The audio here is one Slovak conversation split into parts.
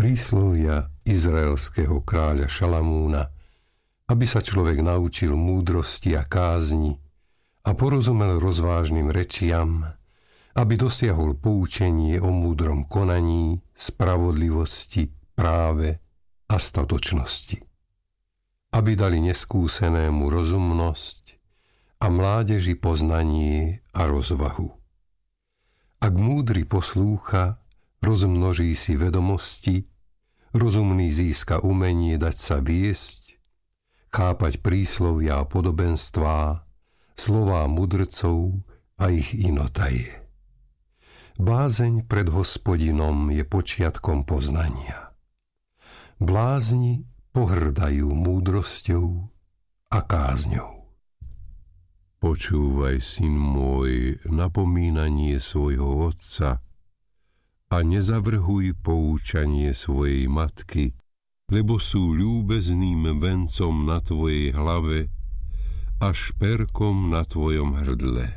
Príslovia izraelského kráľa Šalamúna, aby sa človek naučil múdrosti a kázni a porozumel rozvážnym rečiam, aby dosiahol poučenie o múdrom konaní, spravodlivosti, práve a statočnosti. Aby dali neskúsenému rozumnosť a mládeži poznanie a rozvahu. Ak múdry poslúcha, rozmnoží si vedomosti, rozumný získa umenie dať sa viesť, chápať príslovia a podobenstvá, slová mudrcov a ich inotaje. Bázeň pred Hospodinom je počiatkom poznania. Blázni pohrdajú múdrosťou a kázňou. Počúvaj, syn môj, napomínanie svojho otca a nezavrhuj poučanie svojej matky, lebo sú ľúbezným vencom na tvojej hlave a šperkom na tvojom hrdle.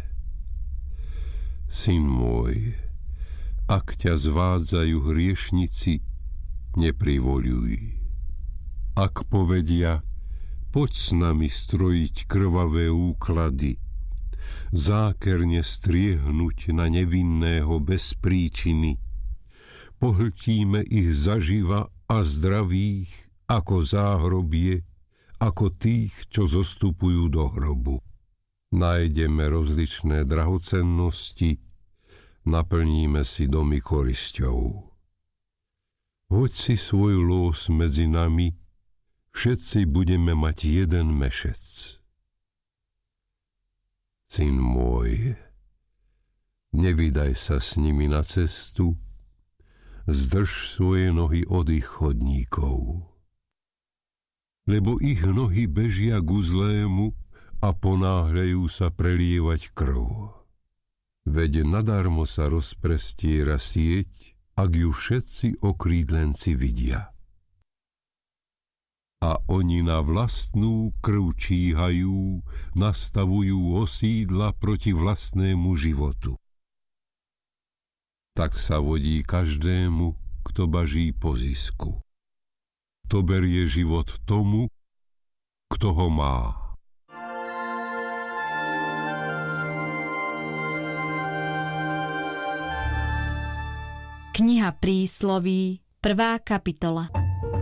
Syn môj, ak ťa zvádzajú hriešnici, neprivoľuj. Ak povedia, poď s nami strojiť krvavé úklady, zákerne striehnúť na nevinného bez príčiny, pohltíme ich zaživa a zdravých ako záhrobie, ako tých, čo zostupujú do hrobu. Nájdeme rozličné drahocennosti, naplníme si domy korisťou. Hoď si svoj lós medzi nami, všetci budeme mať jeden mešec. Syn môj, nevydaj sa s nimi na cestu, zdrž svoje nohy od ich chodníkov. Lebo ich nohy bežia ku zlému a ponáhľajú sa prelievať krv. Veď nadarmo sa rozprestiera sieť, ak ju všetci okrídlenci vidia. A oni na vlastnú krv číhajú, nastavujú osídla proti vlastnému životu. Tak sa vodí každému, kto baží po zisku. To berie život tomu, kto ho má. Kniha Prísloví, 1. kapitola.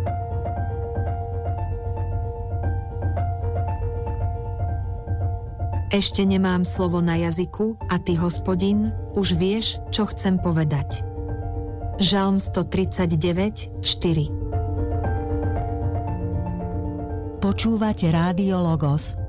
Ešte nemám slovo na jazyku a ty, Hospodin, už vieš, čo chcem povedať. Žalm 139, 4. Počúvate Rádio Logos,